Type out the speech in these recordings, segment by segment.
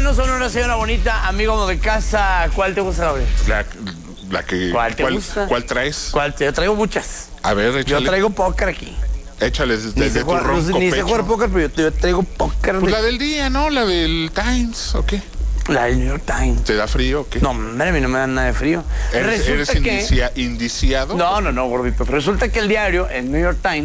bueno, Sonora, señora bonita, amigo de casa. ¿Cuál te gusta, Gabriel? La que... ¿Cuál te gusta? ¿Cuál traes? Yo traigo muchas. A ver, échale. Yo traigo póker aquí. Échale desde tu ronco Ni sé pecho. jugar póker, pero yo traigo póker. Pues la del día, ¿no? La del Times, ¿o qué? La del New York Times. ¿Te da frío o qué? No, hombre, a mí no me da nada de frío. ¿Eres indiciado? No, gordito. Resulta que el diario, el New York Times,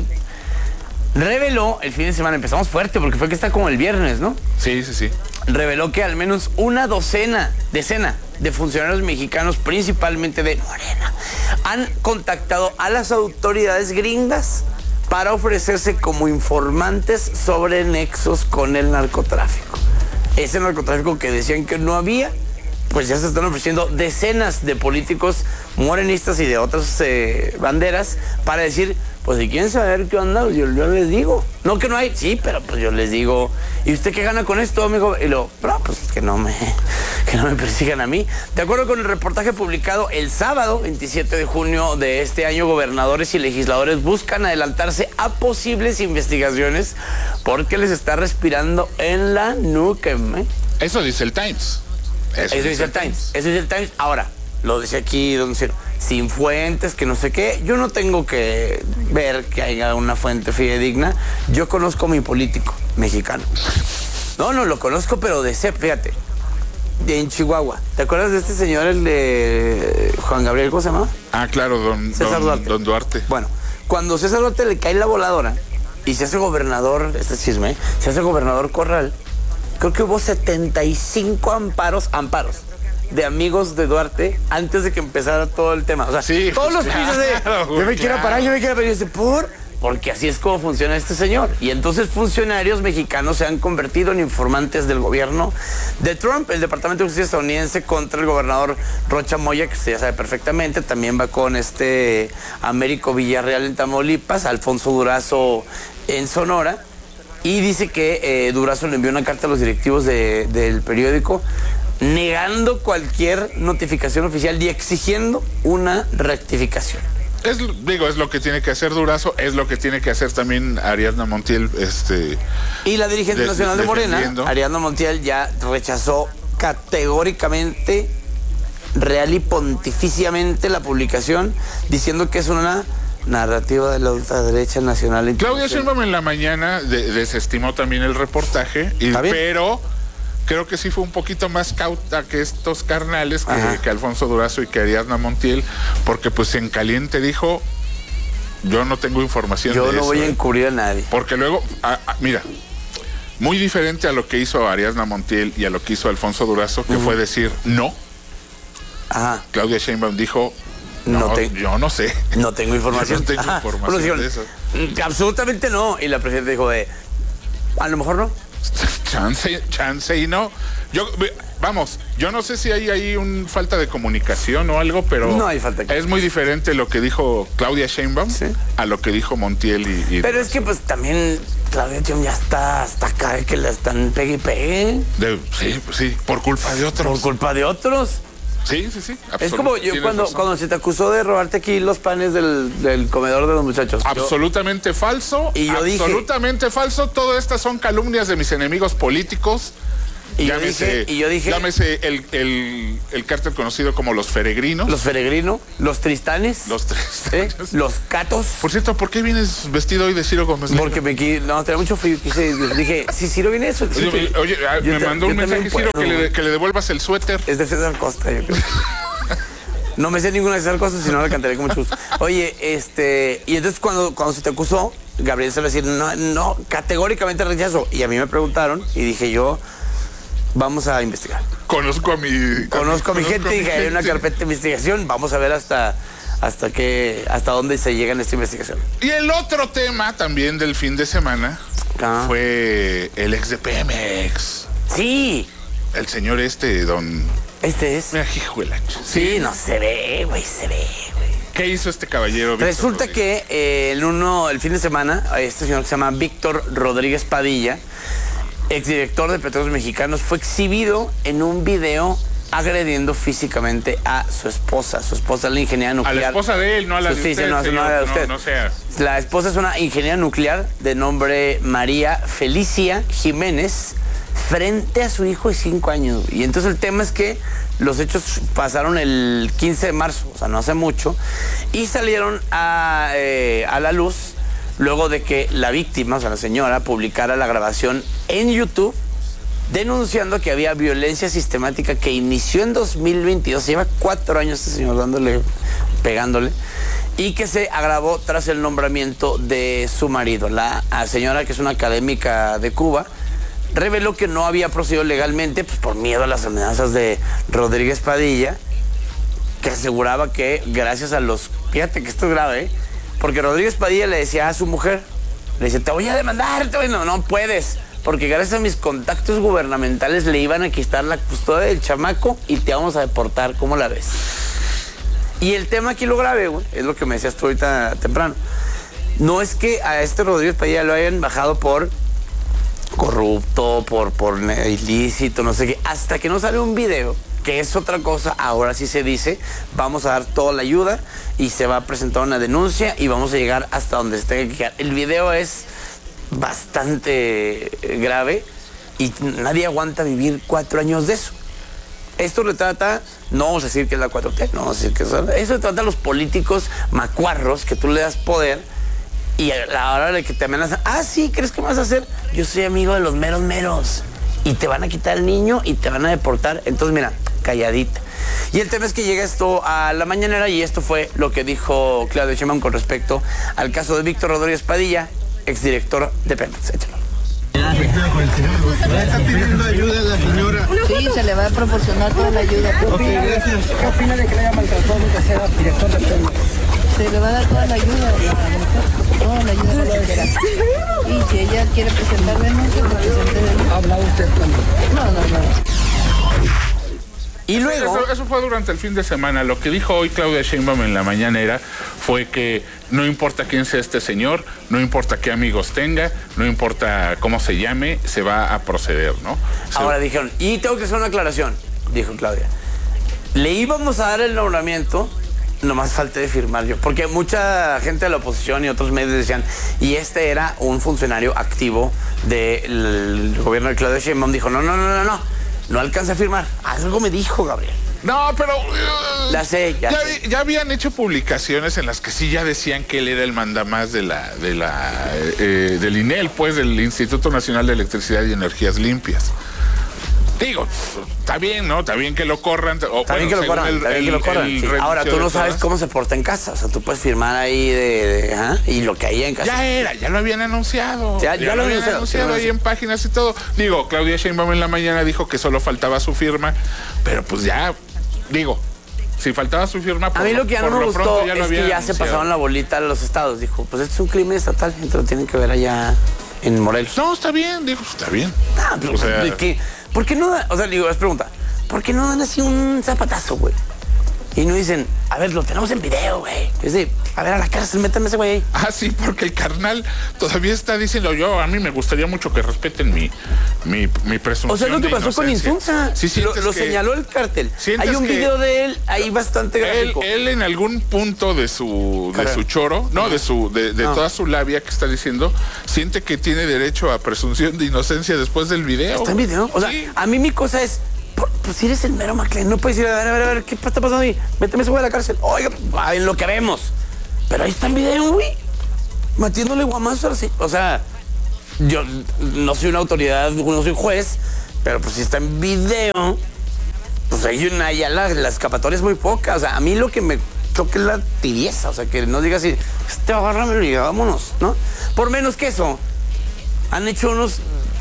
reveló el fin de semana, empezamos fuerte porque fue que está como el viernes, ¿no? Sí. Reveló que al menos una decena de funcionarios mexicanos, principalmente de Morena, han contactado a las autoridades gringas para ofrecerse como informantes sobre nexos con el narcotráfico. Ese narcotráfico que decían que no había, pues ya se están ofreciendo decenas de políticos morenistas y de otras banderas para decir, pues si quieren saber qué onda, yo les digo. No que no hay, sí, pero pues yo les digo. ¿Y usted qué gana con esto, amigo? Y luego, no, pues que no me persigan a mí. De acuerdo con el reportaje publicado el sábado, 27 de junio de este año, gobernadores y legisladores buscan adelantarse a posibles investigaciones porque les está respirando en la nuca, ¿eh? Eso dice el Times. Eso dice el Times. Eso dice el Times. Ahora, lo dice aquí, don Ciro, sin fuentes, que no sé qué. Yo no tengo que ver que haya una fuente fidedigna. Yo conozco a mi político mexicano. No, lo conozco, pero de CEP, fíjate. En Chihuahua. ¿Te acuerdas de este señor, el de Juan Gabriel, ¿cómo se llama? Ah, claro, don Duarte. Bueno, cuando César Duarte le cae la voladora y se hace gobernador, este chisme, se hace gobernador Corral, creo que hubo 75 amparos de amigos de Duarte antes de que empezara todo el tema. O sea, sí, todos los pisos de yo me quiero parar. Y dice, porque así es como funciona este señor. Y entonces funcionarios mexicanos se han convertido en informantes del gobierno de Trump. El Departamento de Justicia estadounidense contra el gobernador Rocha Moya, que se ya sabe perfectamente, también va con Américo Villarreal en Tamaulipas, Alfonso Durazo en Sonora. Y dice que Durazo le envió una carta a los directivos del periódico negando cualquier notificación oficial y exigiendo una rectificación. Es lo que tiene que hacer Durazo, es lo que tiene que hacer también Ariadna Montiel. Y la dirigente nacional de Morena, Ariadna Montiel, ya rechazó categóricamente, real y pontificiamente la publicación, diciendo que es una narrativa de la ultraderecha nacional. Claudia Sheinbaum en la mañana desestimó también el reportaje, pero creo que sí fue un poquito más cauta que estos carnales, que Alfonso Durazo y que Ariadna Montiel, porque pues en caliente dijo, yo no tengo información de eso. Yo no voy a encubrir a nadie. Porque luego, mira, muy diferente a lo que hizo Ariadna Montiel y a lo que hizo Alfonso Durazo, que fue decir no. Claudia Sheinbaum dijo, yo no sé. No tengo información. Yo no tengo información de eso. Absolutamente no. Y la presidenta dijo a lo mejor no. Chance y no. Yo no sé si hay ahí una falta de comunicación o algo, pero no hay falta de es muy diferente lo que dijo Claudia Sheinbaum a lo que dijo Montiel y pero es que pues también Claudia Sheinbaum ya está hasta acá que la están pegue y pegue. Sí, por culpa de otros. Por culpa de otros. Sí. Es como yo cuando se te acusó de robarte aquí los panes del comedor de los muchachos. Absolutamente falso. Y yo absolutamente falso. Todas estas son calumnias de mis enemigos políticos. Y yo dije, llámese el cártel conocido como los Feregrinos. Los Feregrinos, los Tristanes. Los Catos. Por cierto, ¿por qué vienes vestido hoy de Ciro Gómez? Porque tenía mucho frío. Dije, si Ciro viene eso. Oye, me mandó un mensaje Ciro que le devuelvas el suéter. Es de César Costa, yo creo. No me sé ninguna de César Costa, si no la cantaré con mucho gusto. Oye, y entonces cuando se te acusó, Gabriel se le decía, no, categóricamente rechazo. Y a mí me preguntaron y dije yo, vamos a investigar. Conozco a mi gente y dije, hay una carpeta de investigación. Vamos a ver hasta dónde se llega en esta investigación. Y el otro tema también del fin de semana fue el ex de Pemex. Sí. El señor don... Este es. Mira, hijuela. Sí, no se ve, güey. ¿Qué hizo este caballero? Resulta que el fin de semana, este señor que se llama Víctor Rodríguez Padilla, exdirector de Petróleos Mexicanos, fue exhibido en un video agrediendo físicamente a su esposa. Su esposa es la ingeniera nuclear. A la esposa de él, no a la de usted. No, señor, no a la de usted. No sea. La esposa es una ingeniera nuclear de nombre María Felicia Jiménez frente a su hijo de 5 años. Y entonces el tema es que los hechos pasaron el 15 de marzo, o sea, no hace mucho, y salieron a la luz luego de que la víctima, o sea, la señora, publicara la grabación en YouTube denunciando que había violencia sistemática que inició en 2022, lleva 4 años este señor pegándole, y que se agravó tras el nombramiento de su marido. La señora, que es una académica de Cuba, reveló que no había procedido legalmente pues, por miedo a las amenazas de Rodríguez Padilla, que aseguraba que gracias a los... Fíjate que esto es grave, porque Rodríguez Padilla le decía a su mujer, le dice, te voy a demandar, no puedes, porque gracias a mis contactos gubernamentales le iban a quitar la custodia del chamaco y te vamos a deportar. ¿Cómo la ves? Y el tema aquí lo grave, güey, es lo que me decías tú ahorita temprano. No es que a este Rodríguez Padilla lo hayan bajado por corrupto, por ilícito, no sé qué, hasta que no sale un video, que es otra cosa. Ahora sí se dice, vamos a dar toda la ayuda y se va a presentar una denuncia y vamos a llegar hasta donde se tenga que llegar. El video es bastante grave y nadie aguanta vivir 4 años de eso. Esto le trata, no vamos a decir que es la 4T, no vamos a decir que eso le trata a los políticos macuarros que tú le das poder y a la hora de que te amenazan, sí, ¿crees que me vas a hacer? Yo soy amigo de los meros y te van a quitar el niño y te van a deportar. Entonces, mira, calladita. Y el tema es que llega esto a la mañanera y esto fue lo que dijo Claudia Sheinbaum con respecto al caso de Víctor Rodríguez Padilla, exdirector de Pemex. Échalo. ¿Está pidiendo ayuda a la señora? Sí, se le va a proporcionar toda la ayuda. ¿Qué opina de que le haya maltratado que sea director de Pemex? Se le va a dar toda la ayuda a la mujer, toda la ayuda que quiera. Y si ella quiere presentar denuncia, pues presente denuncia. ¿Habla usted también? No. Y luego... Eso fue durante el fin de semana. Lo que dijo hoy Claudia Sheinbaum en la mañanera fue que no importa quién sea este señor, no importa qué amigos tenga, no importa cómo se llame, se va a proceder, ¿no? Ahora dijeron, y tengo que hacer una aclaración, dijo Claudia. Le íbamos a dar el nombramiento, nomás falté de firmar yo, porque mucha gente de la oposición y otros medios decían, y este era un funcionario activo del gobierno de Claudia Sheinbaum. Dijo, no alcanza a firmar. Algo me dijo, Gabriel. No, pero... Ya habían hecho publicaciones en las que sí ya decían que él era el mandamás del INEL, pues, del Instituto Nacional de Electricidad y Energías Limpias. Digo, está bien, ¿no? Está bien que lo corran. Está bien que lo corran. Sí. Ahora, tú no sabes cómo se porta en casa. O sea, tú puedes firmar ahí y lo que hay en casa. Ya lo habían anunciado. Ya lo habían anunciado ahí en páginas y todo. Digo, Claudia Sheinbaum en la mañana dijo que solo faltaba su firma, pero pues ya, digo, si faltaba su firma... A mí lo que ya no me gustó es que ya se pasaron la bolita a los estados. Dijo, pues esto es un crimen estatal, entonces lo tienen que ver allá en Morelos. No, está bien, digo, está bien. O sea, ¿por qué no? O sea, digo, es pregunta. ¿Por qué no dan así un zapatazo, güey? Y no dicen, a ver, lo tenemos en video, güey. Es decir, a ver, a la cárcel, métanme ese güey. Sí, porque el carnal todavía está diciendo, a mí me gustaría mucho que respeten mi presunción. O sea, lo que pasó con Insunza. Sí, lo señaló el cártel. Hay un video de él ahí bastante gráfico. Él en algún punto de su choro, no, de toda su labia que está diciendo, siente que tiene derecho a presunción de inocencia después del video. ¿Está en video? O sea, a mí mi cosa es, pues si eres el mero McLean, no puedes ir a ver, ¿qué está pasando ahí? Méteme ese güey a la cárcel. Oiga, en lo que vemos. Pero ahí está en video, güey. Metiéndole guamazos así. O sea, yo no soy una autoridad, no soy juez, pero pues si está en video, pues hay la escapatoria es muy poca. O sea, a mí lo que me choca es la tibieza. O sea, que no digas así, agárramelo y vámonos, ¿no? Por menos que eso, han hecho unos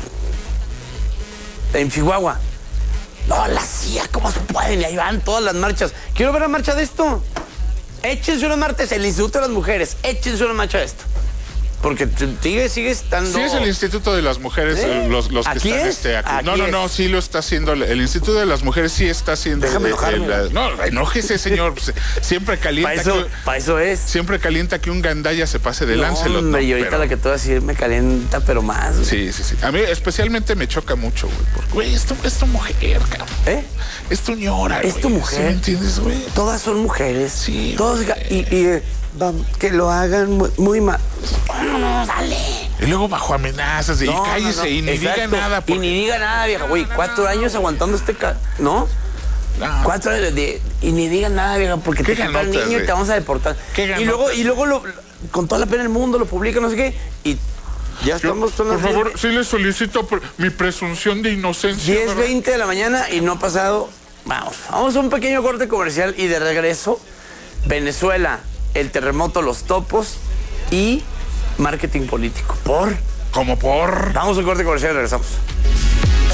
en Chihuahua. No, la CIA, ¿cómo se pueden? Y ahí van todas las marchas. Quiero ver la marcha de esto. Échense unas marchas, el Instituto de las Mujeres. Échense una marcha de esto. Porque sigue estando... Sí, es el Instituto de las Mujeres, los que están... aquí. No, sí lo está haciendo. El Instituto de las Mujeres sí está haciendo... Déjame enojarme. No, enójese, señor. Siempre calienta... Para eso es. Siempre calienta que un gandaya se pase de Lancelot. Hombre, y ahorita la que te voy a decir me calienta, pero más. Sí. A mí especialmente me choca mucho, güey. Porque, güey, es tu mujer, cabrón. Es tu ñora, güey. Es tu mujer. ¿Sí me entiendes, güey? Todas son mujeres. Sí. Todos... Y que lo hagan muy mal. No, dale. Y luego bajo amenazas y cállese y ni diga nada. Y ni diga nada, vieja. Güey, 4 años aguantando ¿no? 4 años y ni diga nada, vieja, porque te canta el niño y te vamos a deportar. Y luego con toda la pena del mundo lo publica, no sé qué, y ya estamos... Por favor, sí le solicito mi presunción de inocencia. 10:20 de la mañana y no ha pasado... Vamos a un pequeño corte comercial y de regreso, Venezuela, el terremoto, los topos y marketing político. ¿Cómo por? Vamos a un corte comercial y regresamos.